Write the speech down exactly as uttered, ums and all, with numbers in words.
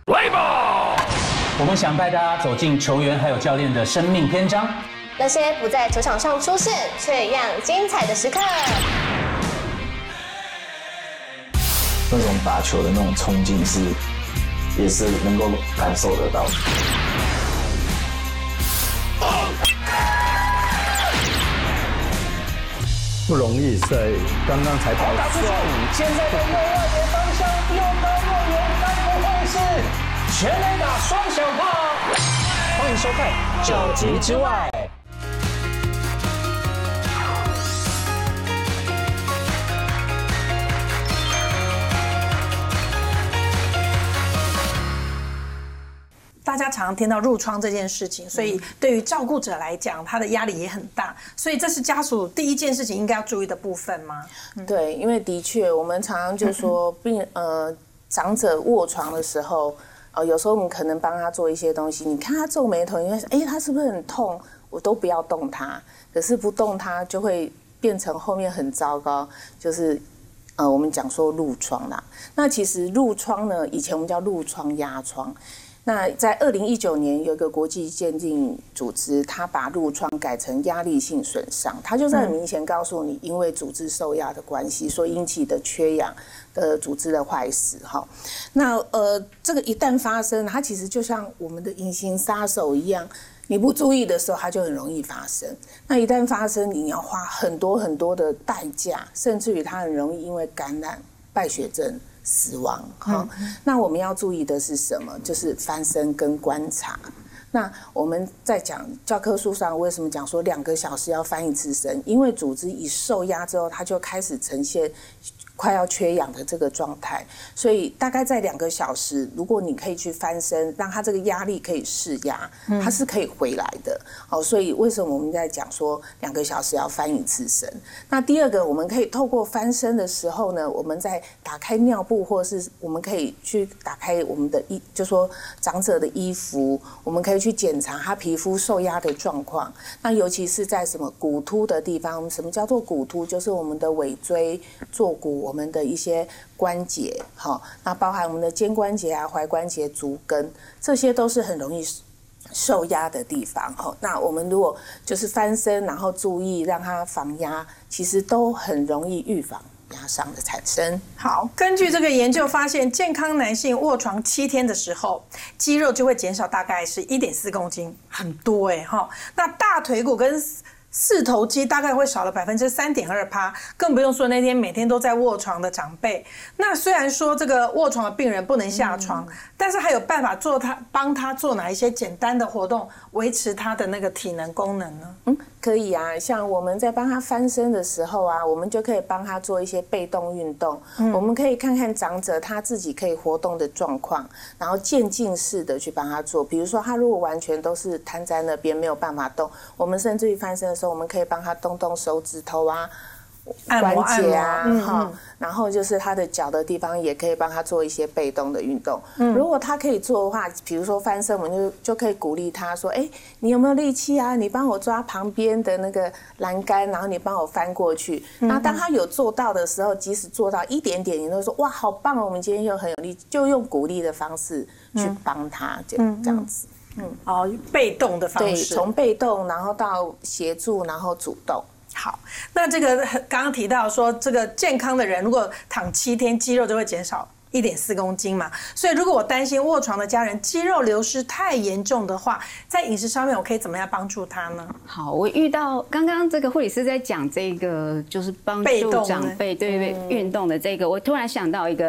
来吧！我们想带大家走进球员还有教练的生命篇章， 那些不在球场上出现却一样精彩的时刻。 那种打球的那种冲劲是，也是能够感受得到的。 不容易，在刚刚才保打出去，现在的右外野方向，又高又远，该不会是全垒打双响炮？欢迎收看《九局之外》。 大家常常听到褥疮这件事情，所以对于照顾者来讲，他的压力也很大。所以这是家属第一件事情应该要注意的部分吗？ 对，因为的确，我们常常就说病呃长者卧床的时候，呃有时候我们可能帮他做一些东西，你看他皱眉头，你会说，哎，他是不是很痛？我都不要动他，可是不动他就会变成后面很糟糕，就是呃我们讲说褥疮啦。那其实褥疮呢，以前我们叫褥疮压疮。那在二零一九年有一个国际鉴定组织，它把褥疮改成压力性损伤，它就是很明显告诉你，因为组织受压的关系所引起的缺氧的组织的坏死哈。那呃，这个一旦发生，它其实就像我们的隐形杀手一样，你不注意的时候，它就很容易发生。那一旦发生，你要花很多很多的代价，甚至于它很容易因为感染、败血症死亡。哈、嗯，那我们要注意的是什么？就是翻身跟观察。那我们在讲教科书上为什么讲说两个小时要翻一次身？因为组织一受压之后，它就开始呈现快要缺氧的这个状态，所以大概在两个小时，如果你可以去翻身，让它这个压力可以释压，它是可以回来的。哦，所以为什么我们在讲说两个小时要翻一次身？那第二个，我们可以透过翻身的时候呢，我们在打开尿布，或是我们可以去打开我们的衣，就说长者的衣服，我们可以去检查他皮肤受压的状况。那尤其是在什么骨突的地方，什么叫做骨突？就是我们的尾椎、坐骨。我们的一些关节，好，那包含我们的肩关节啊、踝关节、足跟，这些都是很容易受压的地方。好，那我们如果就是翻身，然后注意让它防压，其实都很容易预防压伤的产生。 好，根据这个研究发现，健康男性卧床七天的时候，肌肉就会减少大概是一点四公斤，很多哎、欸、哈。那大腿骨跟四头肌大概会少了百分之三点二趴，更不用说那天每天都在卧床的长辈。那虽然说这个卧床的病人不能下床，嗯、但是还有办法做他帮他做哪一些简单的活动，维持他的那个体能功能呢？ 嗯，可以啊，像我们在帮他翻身的时候啊，我们就可以帮他做一些被动运动。嗯、我们可以看看长者他自己可以活动的状况，然后渐进式的去帮他做。比如说他如果完全都是瘫在那边没有办法动，我们甚至于翻身的时候，我们可以帮他动动手指头啊、关节啊， 嗯嗯、然后就是他的脚的地方也可以帮他做一些被动的运动。嗯、如果他可以做的话，比如说翻身，我们就就可以鼓励他说：“哎，你有没有力气啊？你帮我抓旁边的那个栏杆，然后你帮我翻过去。嗯”那当他有做到的时候，即使做到一点点，你都说：“哇，好棒哦！我们今天又很有力。”就用鼓励的方式去帮他，这样这样子。 嗯，哦，被动的方式， 对，从被动然后到协助，然后主动。 好，那这个刚刚提到说，这个健康的人如果躺七天，肌肉就会减少一点四公斤嘛。所以如果我担心卧床的家人肌肉流失太严重的话，在饮食上面我可以怎么样帮助他呢？ 好，我遇到刚刚这个护理师在讲这个，就是帮助长辈对对运动的这个，我突然想到一个。